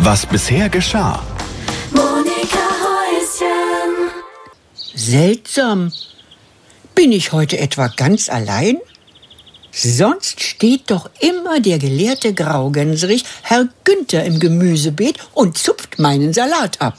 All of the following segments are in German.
Was bisher geschah. Monika Häuschen. Seltsam. Bin ich heute etwa ganz allein? Sonst steht doch immer der gelehrte Graugänserich, Herr Günther, im Gemüsebeet und zupft meinen Salat ab.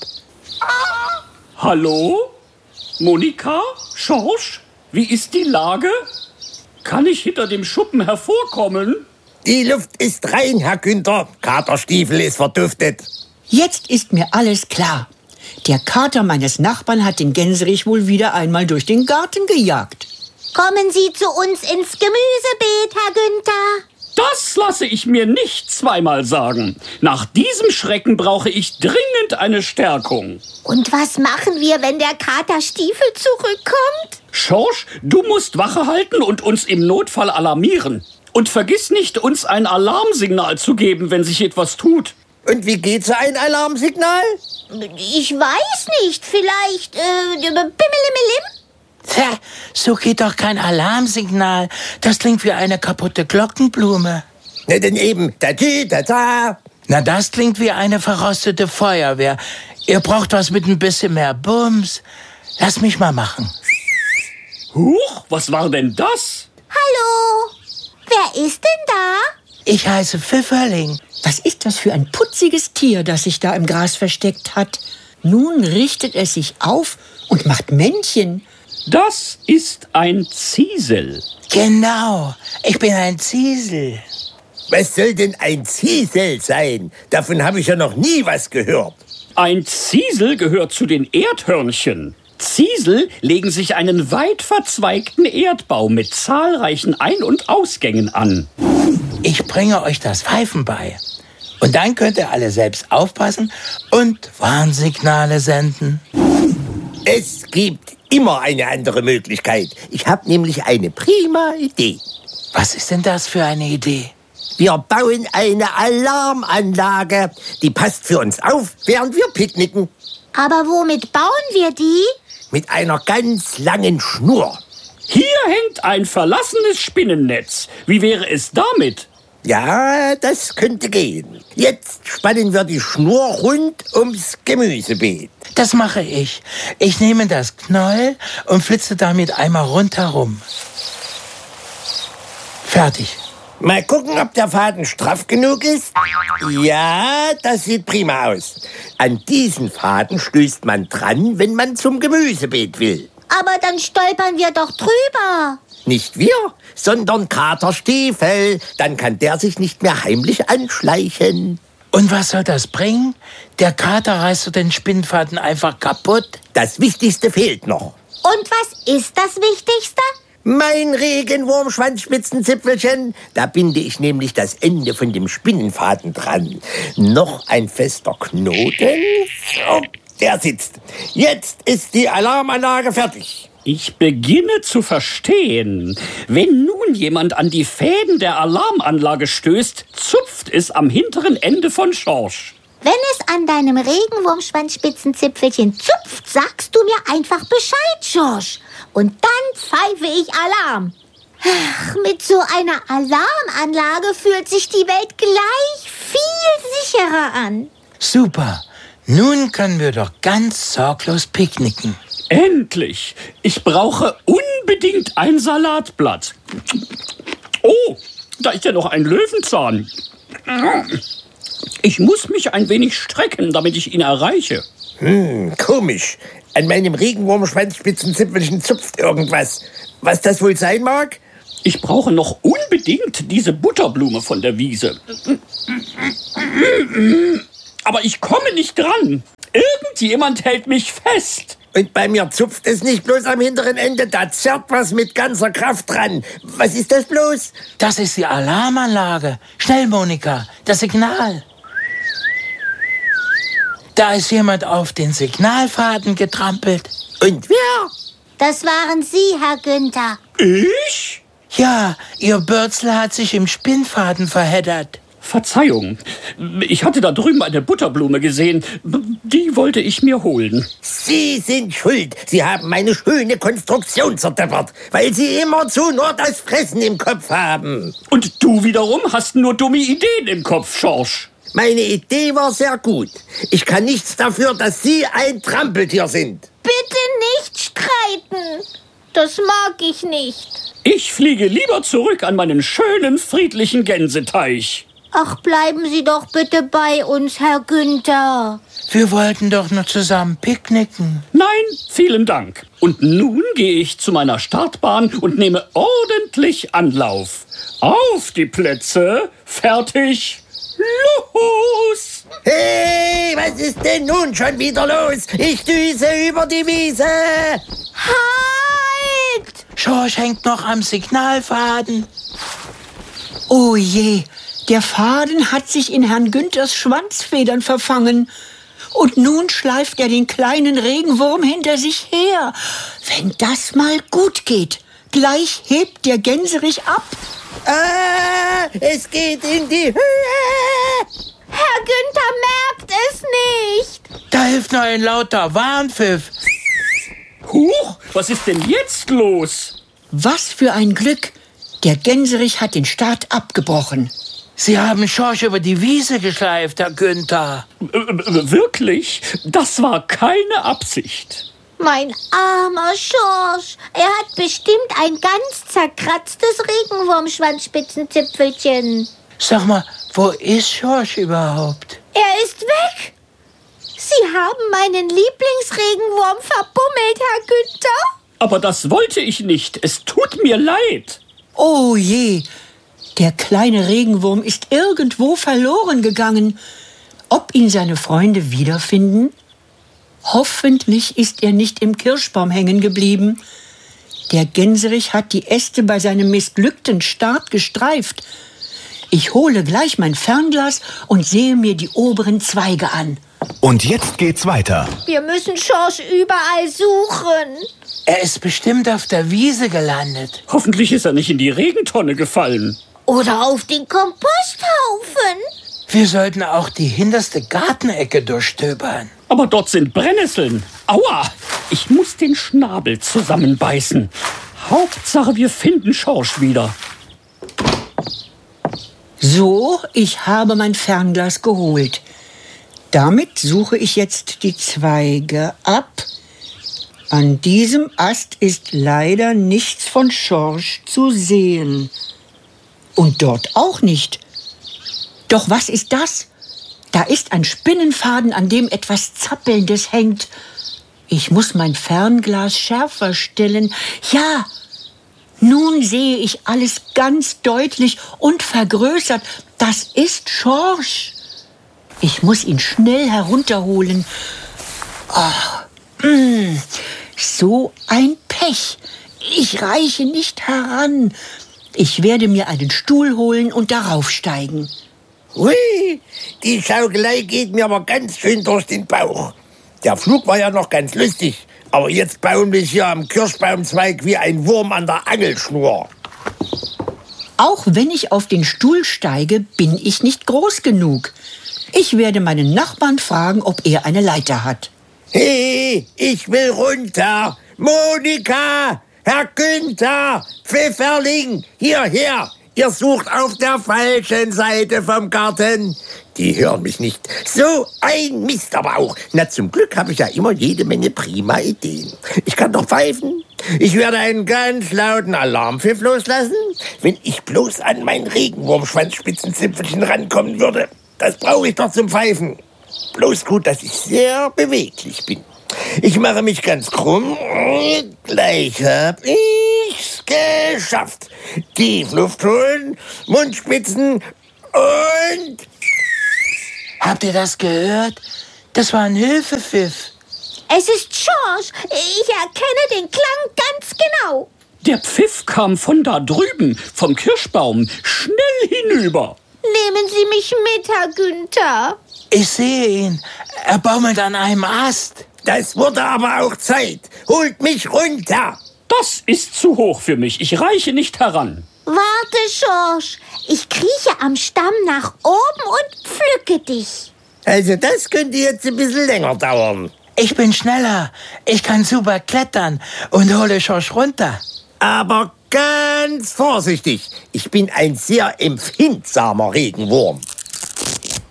Hallo? Monika? Schorsch? Wie ist die Lage? Kann ich hinter dem Schuppen hervorkommen? Die Luft ist rein, Herr Günther. Katerstiefel ist verduftet. Jetzt ist mir alles klar. Der Kater meines Nachbarn hat den Gänserich wohl wieder einmal durch den Garten gejagt. Kommen Sie zu uns ins Gemüsebeet, Herr Günther. Das lasse ich mir nicht zweimal sagen. Nach diesem Schrecken brauche ich dringend eine Stärkung. Und was machen wir, wenn der Katerstiefel zurückkommt? Schorsch, du musst Wache halten und uns im Notfall alarmieren. Und vergiss nicht, uns ein Alarmsignal zu geben, wenn sich etwas tut. Und wie geht so ein Alarmsignal? Ich weiß nicht, vielleicht Bimmelimmelim? Tja, so geht doch kein Alarmsignal. Das klingt wie eine kaputte Glockenblume. Na denn eben, da. Na, das klingt wie eine verrostete Feuerwehr. Ihr braucht was mit ein bisschen mehr Bums. Lass mich mal machen. Huch, was war denn das? Hallo, wer ist denn da? Ich heiße Pfifferling. Was ist das für ein putziges Tier, das sich da im Gras versteckt hat? Nun richtet es sich auf und macht Männchen. Das ist ein Ziesel. Genau, ich bin ein Ziesel. Was soll denn ein Ziesel sein? Davon habe ich ja noch nie was gehört. Ein Ziesel gehört zu den Erdhörnchen. Ziesel legen sich einen weit verzweigten Erdbau mit zahlreichen Ein- und Ausgängen an. Ich bringe euch das Pfeifen bei. Und dann könnt ihr alle selbst aufpassen und Warnsignale senden. Es gibt immer eine andere Möglichkeit. Ich habe nämlich eine prima Idee. Was ist denn das für eine Idee? Wir bauen eine Alarmanlage. Die passt für uns auf, während wir picknicken. Aber womit bauen wir die? Mit einer ganz langen Schnur. Hier hängt ein verlassenes Spinnennetz. Wie wäre es damit? Ja, das könnte gehen. Jetzt spannen wir die Schnur rund ums Gemüsebeet. Das mache ich. Ich nehme das Knäuel und flitze damit einmal rundherum. Fertig. Mal gucken, ob der Faden straff genug ist. Ja, das sieht prima aus. An diesen Faden stößt man dran, wenn man zum Gemüsebeet will. Aber dann stolpern wir doch drüber. Nicht wir, sondern Katerstiefel. Dann kann der sich nicht mehr heimlich anschleichen. Und was soll das bringen? Der Kater reißt so den Spinnfaden einfach kaputt. Das Wichtigste fehlt noch. Und was ist das Wichtigste? Mein Regenwurmschwanzspitzenzipfelchen. Da binde ich nämlich das Ende von dem Spinnenfaden dran. Noch ein fester Knoten. So, der sitzt. Jetzt ist die Alarmanlage fertig. Ich beginne zu verstehen. Wenn nun jemand an die Fäden der Alarmanlage stößt, zupft es am hinteren Ende von Schorsch. Wenn es an deinem Regenwurmschwanzspitzenzipfelchen zupft, sagst du mir einfach Bescheid, Schorsch. Und dann pfeife ich Alarm. Ach, mit so einer Alarmanlage fühlt sich die Welt gleich viel sicherer an. Super. Nun können wir doch ganz sorglos picknicken. Endlich! Ich brauche unbedingt ein Salatblatt. Oh, da ist ja noch ein Löwenzahn. Ich muss mich ein wenig strecken, damit ich ihn erreiche. Komisch. An meinem Regenwurmschwanzspitzenzipfelchen zupft irgendwas. Was das wohl sein mag? Ich brauche noch unbedingt diese Butterblume von der Wiese. Aber ich komme nicht dran. Irgendjemand hält mich fest. Und bei mir zupft es nicht bloß am hinteren Ende, da zerrt was mit ganzer Kraft dran. Was ist das bloß? Das ist die Alarmanlage. Schnell, Monika, das Signal. Da ist jemand auf den Signalfaden getrampelt. Und wer? Das waren Sie, Herr Günther. Ich? Ja, Ihr Bürzel hat sich im Spinnfaden verheddert. Verzeihung, ich hatte da drüben eine Butterblume gesehen. Die wollte ich mir holen. Sie sind schuld. Sie haben meine schöne Konstruktion zerdeppert, weil Sie immerzu nur das Fressen im Kopf haben. Und du wiederum hast nur dumme Ideen im Kopf, Schorsch. meine Idee war sehr gut. Ich kann nichts dafür, dass Sie ein Trampeltier sind. Bitte nicht streiten. Das mag ich nicht. Ich fliege lieber zurück an meinen schönen, friedlichen Gänseteich. Ach, bleiben Sie doch bitte bei uns, Herr Günther. Wir wollten doch nur zusammen picknicken. Nein, vielen Dank. Und nun gehe ich zu meiner Startbahn und nehme ordentlich Anlauf. Auf die Plätze, fertig, los! Hey, was ist denn nun schon wieder los? Ich düse über die Wiese. Halt! Schorsch hängt noch am Signalfaden. Oh je, der Faden hat sich in Herrn Günthers Schwanzfedern verfangen. Und nun schleift er den kleinen Regenwurm hinter sich her. Wenn das mal gut geht, gleich hebt der Gänserich ab. Es geht in die Höhe. Herr Günther merkt es nicht. Da hilft nur ein lauter Warnpfiff. Huch, was ist denn jetzt los? Was für ein Glück! Der Gänserich hat den Start abgebrochen. Sie haben Schorsch über die Wiese geschleift, Herr Günther. Wirklich? Das war keine Absicht. Mein armer Schorsch. Er hat bestimmt ein ganz zerkratztes Regenwurmschwanzspitzenzipfelchen. Sag mal, wo ist Schorsch überhaupt? Er ist weg. Sie haben meinen Lieblingsregenwurm verbummelt, Herr Günther. Aber das wollte ich nicht. Es tut mir leid. Oh je, der kleine Regenwurm ist irgendwo verloren gegangen. Ob ihn seine Freunde wiederfinden? Hoffentlich ist er nicht im Kirschbaum hängen geblieben. Der Gänserich hat die Äste bei seinem missglückten Start gestreift. Ich hole gleich mein Fernglas und sehe mir die oberen Zweige an. Und jetzt geht's weiter. Wir müssen Schorsch überall suchen. Er ist bestimmt auf der Wiese gelandet. Hoffentlich ist er nicht in die Regentonne gefallen. Oder auf den Komposthaufen. Wir sollten auch die hinterste Gartenecke durchstöbern. Aber dort sind Brennnesseln. Aua! Ich muss den Schnabel zusammenbeißen. Hauptsache, wir finden Schorsch wieder. So, ich habe mein Fernglas geholt. Damit suche ich jetzt die Zweige ab. An diesem Ast ist leider nichts von Schorsch zu sehen. Und dort auch nicht. Doch was ist das? Da ist ein Spinnenfaden, an dem etwas Zappelndes hängt. Ich muss mein Fernglas schärfer stellen. Ja, nun sehe ich alles ganz deutlich und vergrößert. Das ist Schorsch. Ich muss ihn schnell herunterholen. So ein Pech. Ich reiche nicht heran. Ich werde mir einen Stuhl holen und darauf steigen. Hui, die Schaukelei geht mir aber ganz schön durch den Bauch. Der Flug war ja noch ganz lustig, aber jetzt baumle ich hier am Kirschbaumzweig wie ein Wurm an der Angelschnur. Auch wenn ich auf den Stuhl steige, bin ich nicht groß genug. Ich werde meinen Nachbarn fragen, ob er eine Leiter hat. Hey, ich will runter. Monika, Herr Günther, Pfifferling, hierher. Ihr sucht auf der falschen Seite vom Garten. Die hören mich nicht. So ein Mist aber auch. Na, zum Glück habe ich ja immer jede Menge prima Ideen. Ich kann doch pfeifen. Ich werde einen ganz lauten Alarmpfiff loslassen, wenn ich bloß an mein Regenwurmschwanzspitzenzipfelchen rankommen würde. Das brauche ich doch zum Pfeifen. Bloß gut, dass ich sehr beweglich bin. Ich mache mich ganz krumm. Gleich hab ich's geschafft. Tief Luft holen, Mundspitzen und... Habt ihr das gehört? Das war ein Hilfepfiff. Es ist Schorsch. Ich erkenne den Klang ganz genau. Der Pfiff kam von da drüben, vom Kirschbaum, schnell hinüber. Nehmen Sie mich mit, Herr Günther. Ich sehe ihn. Er baumelt an einem Ast. Das wurde aber auch Zeit. Holt mich runter. Das ist zu hoch für mich. Ich reiche nicht heran. Warte, Schorsch. Ich krieche am Stamm nach oben und pflücke dich. Also das könnte jetzt ein bisschen länger dauern. Ich bin schneller. Ich kann super klettern und hole Schorsch runter. Aber ganz vorsichtig. Ich bin ein sehr empfindsamer Regenwurm.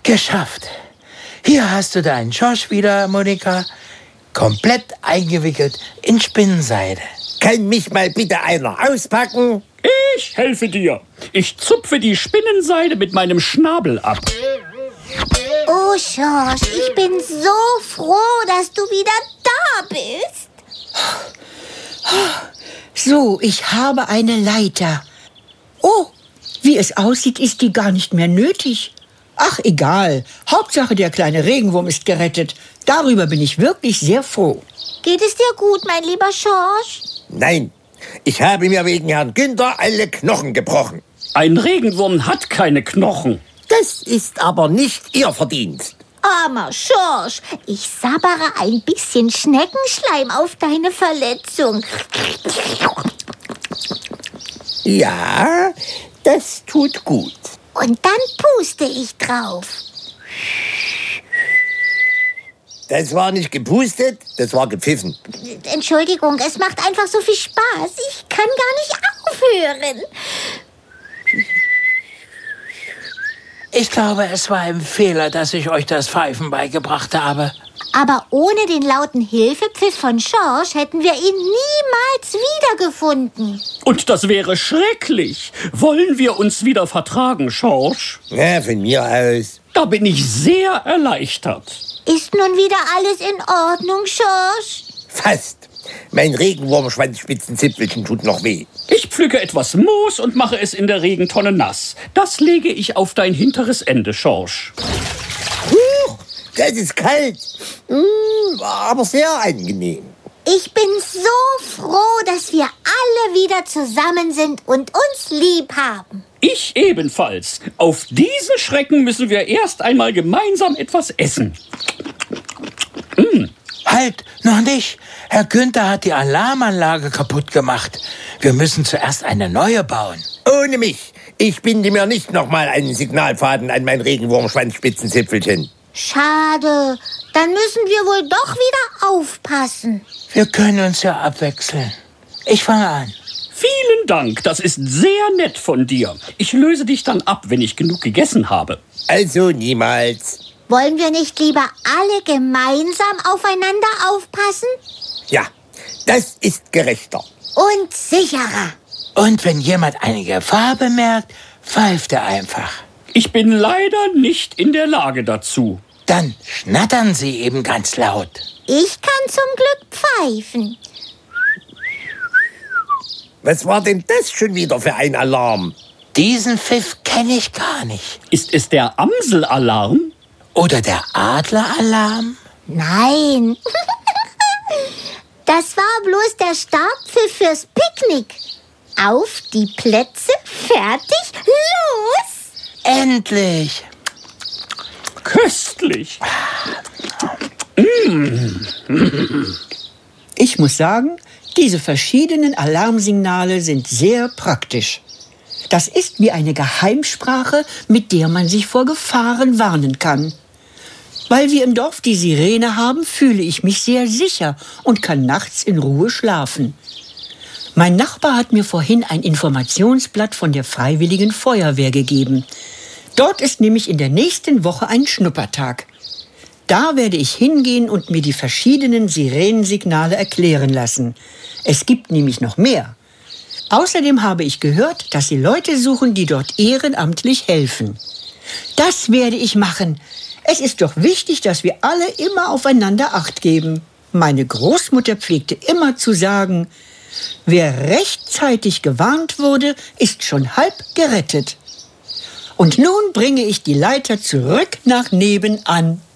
Geschafft. Hier hast du deinen Schorsch wieder, Monika. Komplett eingewickelt in Spinnenseide. Kann mich mal bitte einer auspacken? Ich helfe dir. Ich zupfe die Spinnenseide mit meinem Schnabel ab. Oh, Schorsch, ich bin so froh, dass du wieder da bist. So, ich habe eine Leiter. Oh, wie es aussieht, ist die gar nicht mehr nötig. Ach, egal. Hauptsache, der kleine Regenwurm ist gerettet. Darüber bin ich wirklich sehr froh. Geht es dir gut, mein lieber Schorsch? Nein, ich habe mir wegen Herrn Günther alle Knochen gebrochen. Ein Regenwurm hat keine Knochen. Das ist aber nicht Ihr Verdienst. Armer Schorsch, ich sabbere ein bisschen Schneckenschleim auf deine Verletzung. Ja, das tut gut. Und dann puste ich drauf. Das war nicht gepustet, das war gepfiffen. Entschuldigung, es macht einfach so viel Spaß. Ich kann gar nicht aufhören. Ich glaube, es war ein Fehler, dass ich euch das Pfeifen beigebracht habe. Aber ohne den lauten Hilfepfiff von Schorsch hätten wir ihn niemals wiedergefunden. Und das wäre schrecklich. Wollen wir uns wieder vertragen, Schorsch? Ja, von mir aus. Da bin ich sehr erleichtert. Ist nun wieder alles in Ordnung, Schorsch? Fast. Mein Regenwurmschwanzspitzenzipfelchen tut noch weh. Ich pflücke etwas Moos und mache es in der Regentonne nass. Das lege ich auf dein hinteres Ende, Schorsch. Huch, das ist kalt. Aber sehr angenehm. Ich bin so froh, dass wir alle wieder zusammen sind und uns lieb haben. Ich ebenfalls. Auf diesen Schrecken müssen wir erst einmal gemeinsam etwas essen. Halt, noch nicht. Herr Günther hat die Alarmanlage kaputt gemacht. Wir müssen zuerst eine neue bauen. Ohne mich. Ich binde mir nicht nochmal einen Signalfaden an mein Regenwurmschwanzspitzenzipfelchen. Schade, dann müssen wir wohl doch wieder aufpassen. Wir können uns ja abwechseln. Ich fange an. Vielen Dank, das ist sehr nett von dir. Ich löse dich dann ab, wenn ich genug gegessen habe. Also niemals. Wollen wir nicht lieber alle gemeinsam aufeinander aufpassen? Ja, das ist gerechter. Und sicherer. Und wenn jemand eine Gefahr bemerkt, pfeift er einfach. Ich bin leider nicht in der Lage dazu. Dann schnattern Sie eben ganz laut. Ich kann zum Glück pfeifen. Was war denn das schon wieder für ein Alarm? Diesen Pfiff kenne ich gar nicht. Ist es der Amselalarm? Oder der Adleralarm? Nein. Das war bloß der Startpfiff fürs Picknick. Auf die Plätze, fertig, los! Endlich! Köstlich. Ich muss sagen, diese verschiedenen Alarmsignale sind sehr praktisch. Das ist wie eine Geheimsprache, mit der man sich vor Gefahren warnen kann. Weil wir im Dorf die Sirene haben, fühle ich mich sehr sicher und kann nachts in Ruhe schlafen. Mein Nachbar hat mir vorhin ein Informationsblatt von der Freiwilligen Feuerwehr gegeben. Dort ist nämlich in der nächsten Woche ein Schnuppertag. Da werde ich hingehen und mir die verschiedenen Sirenensignale erklären lassen. Es gibt nämlich noch mehr. Außerdem habe ich gehört, dass sie Leute suchen, die dort ehrenamtlich helfen. Das werde ich machen. Es ist doch wichtig, dass wir alle immer aufeinander Acht geben. Meine Großmutter pflegte immer zu sagen, wer rechtzeitig gewarnt wurde, ist schon halb gerettet. Und nun bringe ich die Leiter zurück nach nebenan.